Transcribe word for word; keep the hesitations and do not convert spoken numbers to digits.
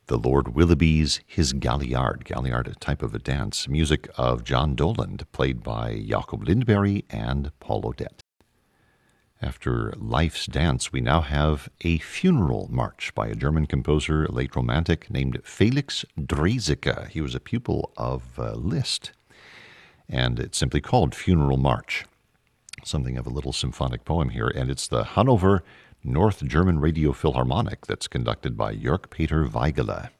the Lord Willoughby's His Galliard. Galliard, a type of a dance. Music of John Doland, played by Jacob Lindberg and Paul Odette. After Life's Dance, we now have a funeral march by a German composer, late Romantic, named Felix Draeseke. He was a pupil of uh, Liszt, and it's simply called Funeral March. Something of a little symphonic poem here, and it's the Hanover North German Radio Philharmonic that's conducted by Jörg Peter Weigele.